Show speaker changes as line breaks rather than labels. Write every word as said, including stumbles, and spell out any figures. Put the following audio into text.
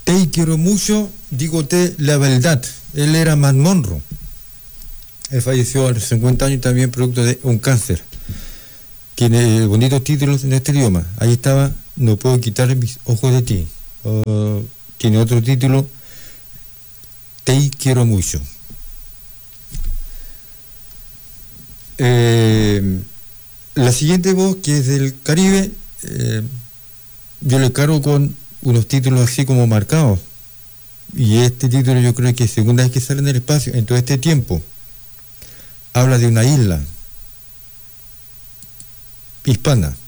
Te quiero mucho, dígote la verdad. Él era Matt Monro. Él falleció a los cincuenta años también producto de un cáncer. Tiene bonitos títulos en este idioma. Ahí estaba, no puedo quitar mis ojos de ti. Uh, tiene otro título, Te quiero mucho. Eh, la siguiente voz, que es del Caribe, eh, yo le cargo con unos títulos así como marcados. Y este título yo creo que es segunda vez que sale en el espacio en todo este tiempo. Habla de una isla hispana.